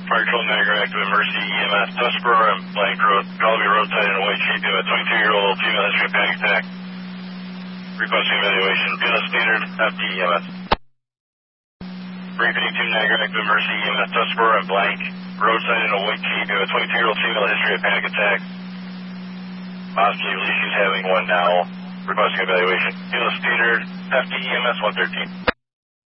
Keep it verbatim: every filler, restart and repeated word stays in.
Fire Control Niagara active emergency E M S Tuscarora and Blank Road. Call me roadside in a white sheep. A twenty-two-year-old female history of panic attack. Requesting evaluation. P L S standard F D E M S. three fifty-two Niagara active emergency E M S Tuscarora and Blank. Roadside in a white sheep. A twenty-two-year-old female history of panic attack. Possibly believe she's having one now. Requesting evaluation. P L S standard F D E M S one thirteen.